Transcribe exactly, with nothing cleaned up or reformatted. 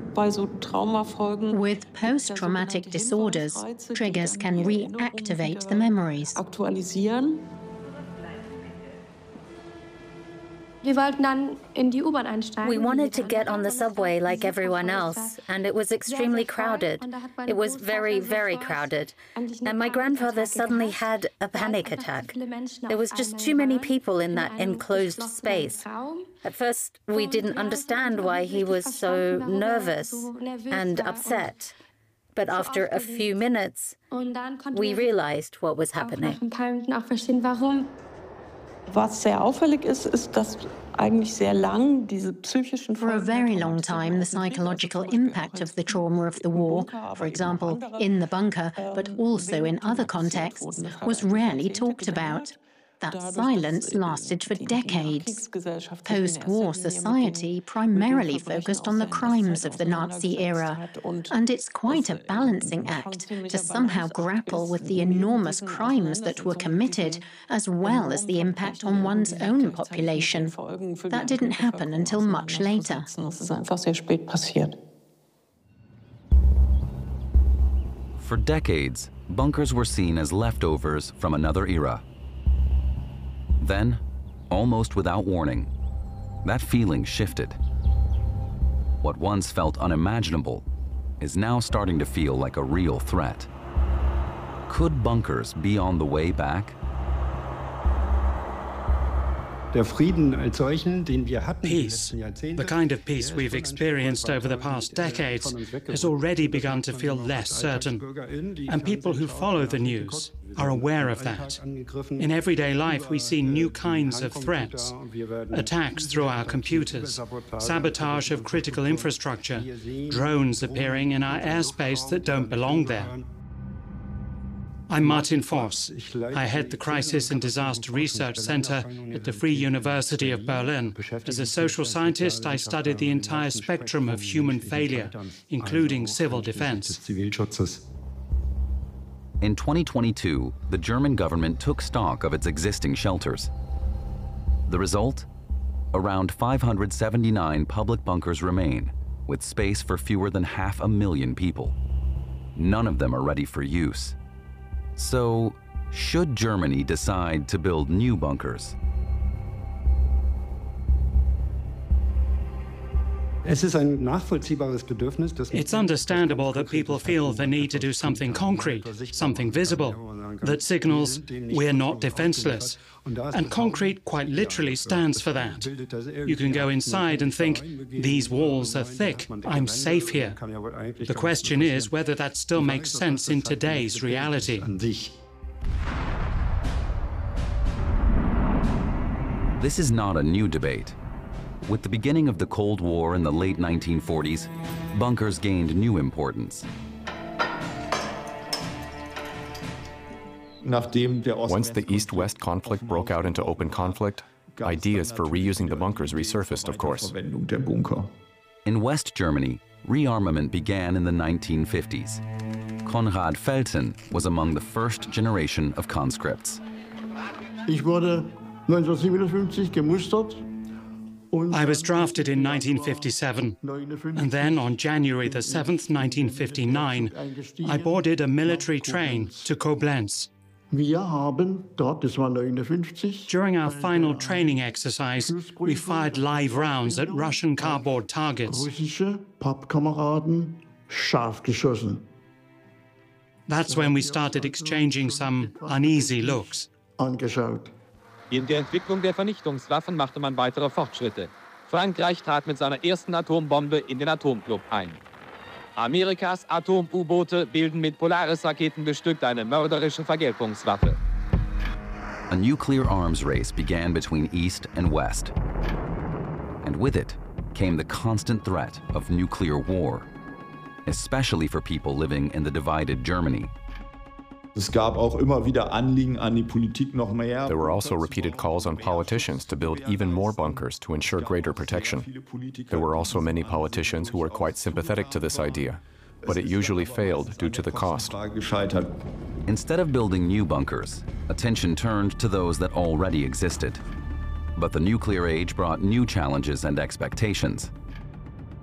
With post-traumatic disorders, triggers can reactivate the memories. We wanted to get on the subway like everyone else, and it was extremely crowded. It was very, very crowded. And my grandfather suddenly had a panic attack. There was just too many people in that enclosed space. At first, we didn't understand why he was so nervous and upset. But after a few minutes, we realized what was happening. For a very long time, the psychological impact of the trauma of the war, for example, in the bunker, but also in other contexts, was rarely talked about. That silence lasted for decades. Post-war society primarily focused on the crimes of the Nazi era, and it's quite a balancing act to somehow grapple with the enormous crimes that were committed, as well as the impact on one's own population. That didn't happen until much later. For decades, bunkers were seen as leftovers from another era. Then, almost without warning, that feeling shifted. What once felt unimaginable is now starting to feel like a real threat. Could bunkers be on the way back? Peace, the kind of peace we've experienced over the past decades, has already begun to feel less certain. And people who follow the news are aware of that. In everyday life, we see new kinds of threats: attacks through our computers, sabotage of critical infrastructure, drones appearing in our airspace that don't belong there. I'm Martin Voss. I head the Crisis and Disaster Research Center at the Free University of Berlin. As a social scientist, I studied the entire spectrum of human failure, including civil defense. In twenty twenty-two, the German government took stock of its existing shelters. The result? Around five hundred seventy-nine public bunkers remain, with space for fewer than half a million people. None of them are ready for use. So, should Germany decide to build new bunkers? It's understandable that people feel the need to do something concrete, something visible, that signals we're not defenseless. And concrete quite literally stands for that. You can go inside and think, these walls are thick, I'm safe here. The question is whether that still makes sense in today's reality. This is not a new debate. With the beginning of the Cold War in the late nineteen forties, bunkers gained new importance. Once the East-West conflict broke out into open conflict, ideas for reusing the bunkers resurfaced, of course. In West Germany, rearmament began in the nineteen fifties. Konrad Felten was among the first generation of conscripts. Ich wurde neunzehnhundertsiebenundfünfzig gemustert. I was drafted in nineteen fifty-seven, and then on January the seventh, nineteen fifty-nine, I boarded a military train to Koblenz. During our final training exercise, we fired live rounds at Russian cardboard targets. That's when we started exchanging some uneasy looks. In der Entwicklung der Vernichtungswaffen machte man weitere Fortschritte. Frankreich trat mit seiner ersten Atombombe in den Atomclub ein. Amerikas Atom-U-Boote bilden mit Polaris-Raketen bestückt eine mörderische Vergeltungswaffe. A nuclear arms race began between East and West. And with it came the constant threat of nuclear war, especially for people living in the divided Germany. There were also repeated calls on politicians to build even more bunkers to ensure greater protection. There were also many politicians who were quite sympathetic to this idea, but it usually failed due to the cost. Instead of building new bunkers, attention turned to those that already existed. But the nuclear age brought new challenges and expectations.